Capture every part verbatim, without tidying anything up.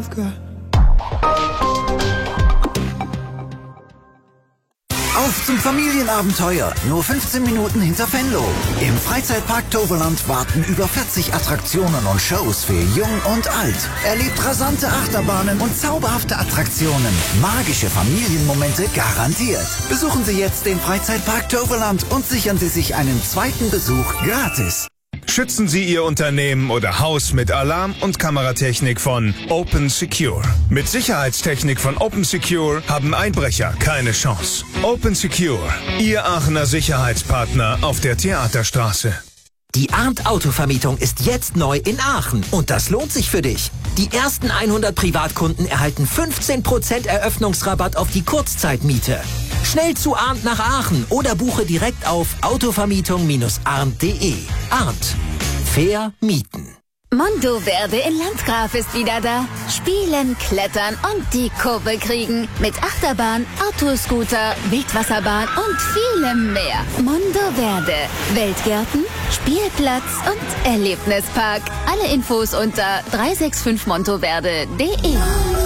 Auf zum Familienabenteuer, nur fünfzehn Minuten hinter Venlo. Im Freizeitpark Toverland warten über vierzig Attraktionen und Shows für Jung und Alt. Erlebt rasante Achterbahnen und zauberhafte Attraktionen. Magische Familienmomente garantiert. Besuchen Sie jetzt den Freizeitpark Toverland und sichern Sie sich einen zweiten Besuch gratis. Schützen Sie Ihr Unternehmen oder Haus mit Alarm- und Kameratechnik von Open Secure. Mit Sicherheitstechnik von Open Secure haben Einbrecher keine Chance. Open Secure, Ihr Aachener Sicherheitspartner auf der Theaterstraße. Die Arndt Autovermietung ist jetzt neu in Aachen und das lohnt sich für dich. Die ersten hundert Privatkunden erhalten fünfzehn Prozent Eröffnungsrabatt auf die Kurzzeitmiete. Schnell zu Arndt nach Aachen oder buche direkt auf autovermietung Bindestrich arndt punkt de. Arndt. Fair mieten. Mondoverde in Landgraf ist wieder da. Spielen, klettern und die Kurve kriegen. Mit Achterbahn, Autoscooter, Wildwasserbahn und vielem mehr. Mondoverde. Weltgärten, Spielplatz und Erlebnispark. Alle Infos unter drei sechs fünf montoverde punkt de.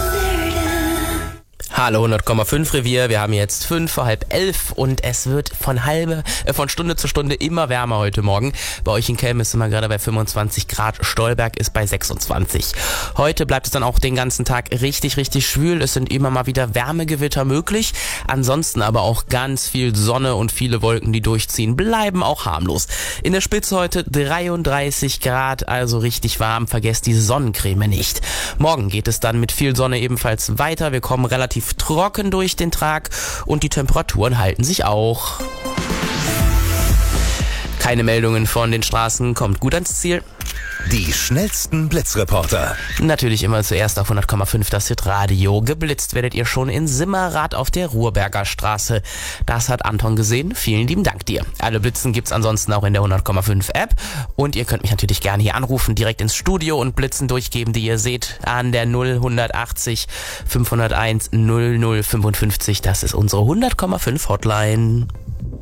Hallo hundert Komma fünf Revier, wir haben jetzt fünf vor halb elf und es wird von halbe, äh, von Stunde zu Stunde immer wärmer heute Morgen. Bei euch in Kelm sind wir gerade bei fünfundzwanzig Grad, Stolberg ist bei sechsundzwanzig. Heute bleibt es dann auch den ganzen Tag richtig, richtig schwül. Es sind immer mal wieder Wärmegewitter möglich. Ansonsten aber auch ganz viel Sonne und viele Wolken, die durchziehen, bleiben auch harmlos. In der Spitze heute dreiunddreißig Grad, also richtig warm. Vergesst die Sonnencreme nicht. Morgen geht es dann mit viel Sonne ebenfalls weiter. Wir kommen relativ trocken durch den Tag und die Temperaturen halten sich auch. Keine Meldungen von den Straßen, kommt gut ans Ziel. Die schnellsten Blitzreporter. Natürlich immer zuerst auf hundert Komma fünf das Hitradio. Geblitzt werdet ihr schon in Simmerath auf der Ruhrberger Straße. Das hat Anton gesehen. Vielen lieben Dank dir. Alle Blitzen gibt's ansonsten auch in der hundert Komma fünf App. Und ihr könnt mich natürlich gerne hier anrufen, direkt ins Studio und Blitzen durchgeben, die ihr seht, an der null achtzig fünfhunderteins null null fünfundfünfzig. Das ist unsere hundert Komma fünf Hotline.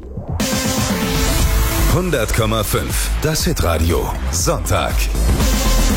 hundert Komma fünf, das Hitradio. Sonntag.